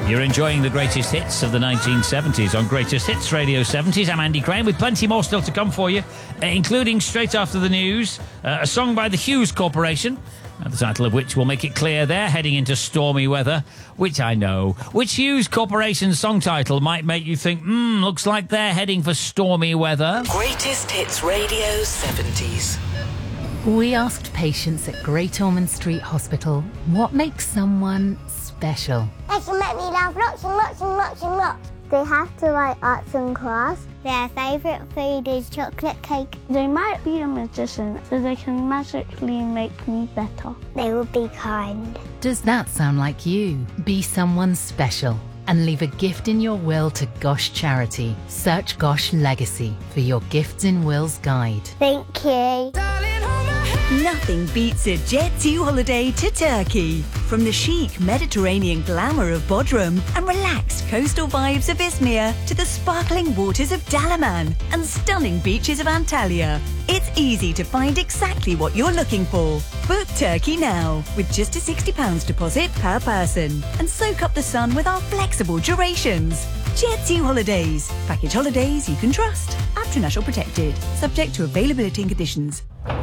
You're enjoying the greatest hits of the 1970s on Greatest Hits Radio 70s. I'm Andy Crane with plenty more still to come for you, including straight after the news, a song by the Hughes Corporation, the title of which will make it clear they're heading into stormy weather, which I know. Which Hughes Corporation song title might make you think, looks like they're heading for stormy weather? Greatest Hits Radio 70s. We asked patients at Great Ormond Street Hospital what makes someone special. They can make me laugh lots and lots and lots and lots. They have to write arts and crafts. Their favourite food is chocolate cake. They might be a magician, so they can magically make me better. They will be kind. Does that sound like you? Be someone special and leave a gift in your will to Gosh Charity. Search Gosh Legacy for your Gifts in Wills guide. Thank you. Nothing beats a Jet2 holiday to Turkey. From the chic Mediterranean glamour of Bodrum and relaxed coastal vibes of Izmir to the sparkling waters of Dalaman and stunning beaches of Antalya, it's easy to find exactly what you're looking for. Book Turkey now with just a £60 deposit per person and soak up the sun with our flexible durations. Jet2 Holidays. Package holidays you can trust. After national protected. Subject to availability and conditions.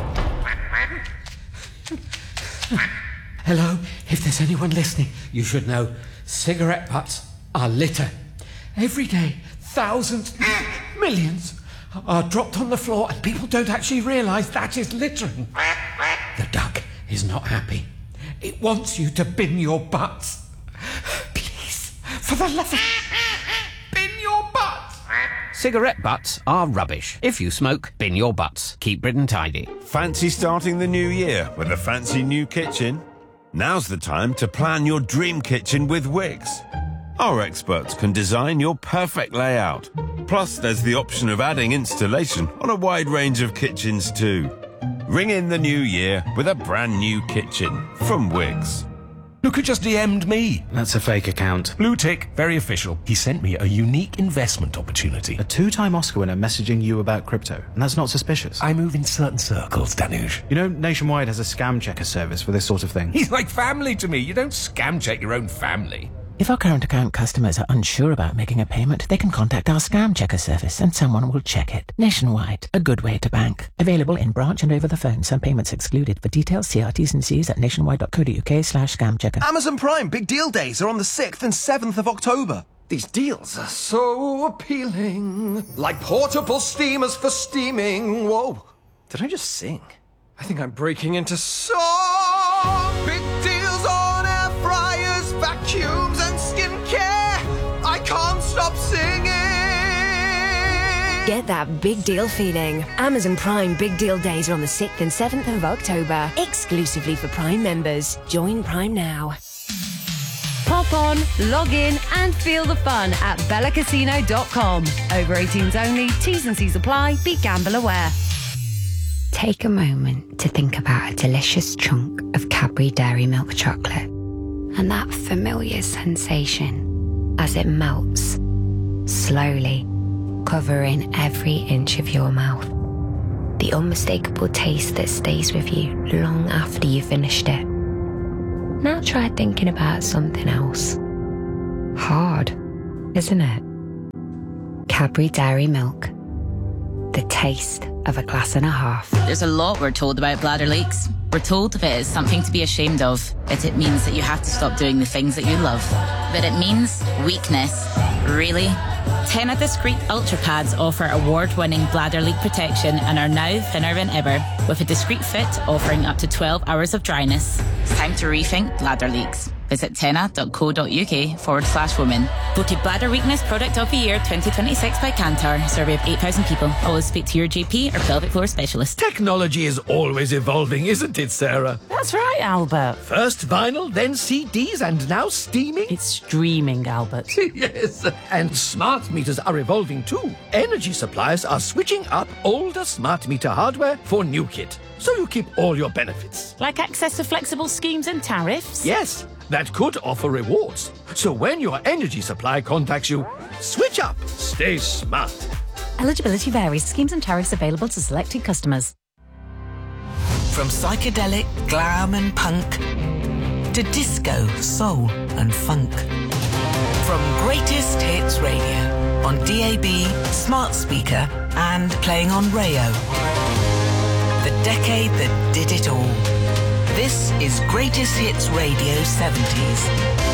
Hello, if there's anyone listening, you should know cigarette butts are litter. Every day, thousands, millions are dropped on the floor and people don't actually realise that is littering. The duck is not happy. It wants you to bin your butts. Please, for the love of... bin your butts! Cigarette butts are rubbish. If you smoke, bin your butts. Keep Britain tidy. Fancy starting the new year with a fancy new kitchen? Now's the time to plan your dream kitchen with Wix. Our experts can design your perfect layout. Plus, there's the option of adding installation on a wide range of kitchens too. Ring in the new year with a brand new kitchen from Wix. Look who just DM'd me. That's a fake account. Blue tick, very official. He sent me a unique investment opportunity. A 2-time Oscar winner messaging you about crypto, and that's not suspicious. I move in certain circles, Danush. You know, Nationwide has a scam checker service for this sort of thing. He's like family to me. You don't scam check your own family. If our current account customers are unsure about making a payment, they can contact our scam checker service and someone will check it. Nationwide, a good way to bank. Available in branch and over the phone. Some payments excluded. For details, see T's and C's at nationwide.co.uk/scam checker. Amazon Prime Big Deal Days are on the 6th and 7th of October. These deals are so appealing. Like portable steamers for steaming. Whoa. Did I just sing? I think I'm breaking into song. Big deals on air fryers, vacuums and skincare. I can't stop singing. Get that big deal feeling. Amazon Prime Big Deal Days are on the 6th and 7th of October. Exclusively for Prime members. Join Prime now. Pop on, log in and feel the fun at bellacasino.com. Over 18s only, T's and C's apply. Be gamble aware. Take a moment to think about a delicious chunk of Cadbury Dairy Milk chocolate and that familiar sensation as it melts, slowly covering every inch of your mouth. The unmistakable taste that stays with you long after you've finished it. Now try thinking about something else. Hard, isn't it? Cadbury Dairy Milk. The taste of a glass and a half. There's a lot we're told about bladder leaks. We're told if it is something to be ashamed of, it means that you have to stop doing the things that you love. But it means weakness. Really? Tena Discreet Ultra Pads offer award-winning bladder leak protection and are now thinner than ever, with a discreet fit offering up to 12 hours of dryness. It's time to rethink bladder leaks. Visit tena.co.uk/women. Voted Bladder Weakness Product of the Year 2026 by Kantar. Survey of 8,000 people. Always speak to your GP or pelvic floor specialist. Technology is always evolving, isn't it, Sarah? That's right, Albert. First vinyl, then CDs, and now streaming? It's streaming, Albert. Yes, and smart meters are evolving too. Energy suppliers are switching up older smart meter hardware for new kit, so you keep all your benefits. Like access to flexible schemes and tariffs? Yes, that could offer rewards. So when your energy supply contacts you, switch up. Stay smart. Eligibility varies. Schemes and tariffs available to selected customers. From psychedelic, glam and punk to disco, soul and funk. From Greatest Hits Radio on DAB, smart speaker and playing on Rayo. The decade that did it all. This is Greatest Hits Radio 70s.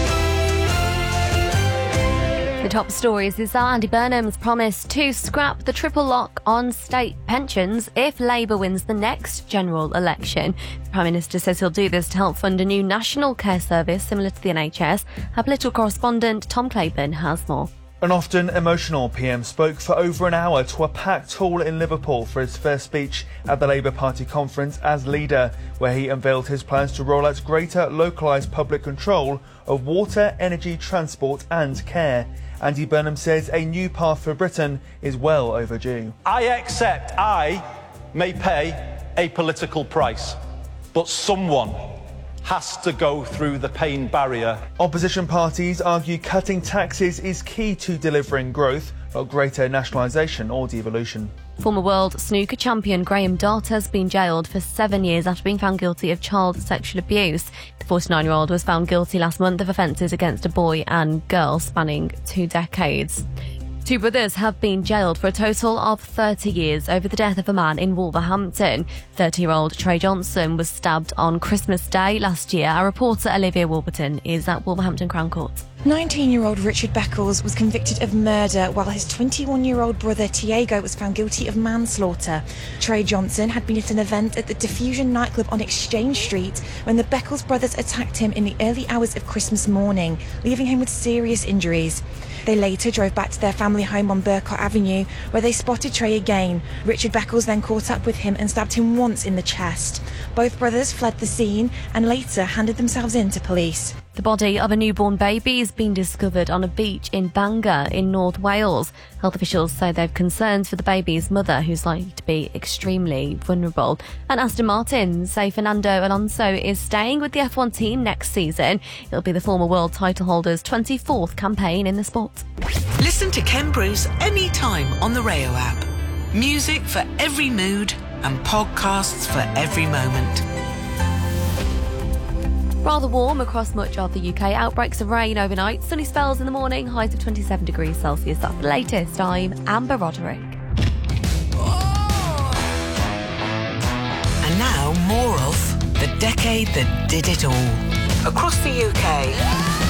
The top stories is Andy Burnham's promise to scrap the triple lock on state pensions if Labour wins the next general election. The Prime Minister says he'll do this to help fund a new national care service similar to the NHS. Our political correspondent Tom Claiborne has more. An often emotional PM spoke for over an hour to a packed hall in Liverpool for his first speech at the Labour Party conference as leader, where he unveiled his plans to roll out greater localised public control of water, energy, transport and care. Andy Burnham says a new path for Britain is well overdue. I accept I may pay a political price, but someone has to go through the pain barrier. Opposition parties argue cutting taxes is key to delivering growth, not greater nationalisation or devolution. Former world snooker champion Graham Dott has been jailed for 7 years after being found guilty of child sexual abuse. The 49-year-old was found guilty last month of offences against a boy and girl spanning 2 decades. 2 brothers have been jailed for a total of 30 years over the death of a man in Wolverhampton. 30-year-old Trey Johnson was stabbed on Christmas Day last year. Our reporter Olivia Warburton is at Wolverhampton Crown Court. 19-year-old Richard Beckles was convicted of murder, while his 21-year-old brother Tiago was found guilty of manslaughter. Trey Johnson had been at an event at the Diffusion nightclub on Exchange Street when the Beckles brothers attacked him in the early hours of Christmas morning, leaving him with serious injuries. They later drove back to their family home on Burcott Avenue, where they spotted Trey again. Richard Beckles then caught up with him and stabbed him once in the chest. Both brothers fled the scene and later handed themselves in to police. The body of a newborn baby has been discovered on a beach in Bangor in North Wales. Health officials say they have concerns for the baby's mother, who's likely to be extremely vulnerable. And Aston Martin say Fernando Alonso is staying with the F1 team next season. It'll be the former world title holder's 24th campaign in the sport. Listen to Ken Bruce anytime on the Rayo app. Music for every mood and podcasts for every moment. Rather warm across much of the UK. Outbreaks of rain overnight, sunny spells in the morning, highs of 27 degrees Celsius. That's the latest. I'm Amber Roderick. And now more of The Decade That Did It All. Across the UK,